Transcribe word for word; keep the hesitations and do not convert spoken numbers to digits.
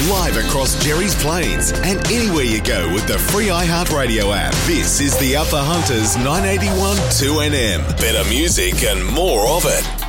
live across Jerry's Plains and anywhere you go with the free iHeartRadio app. This is the Upper Hunters nine eighty-one two N M. Better music and more of it.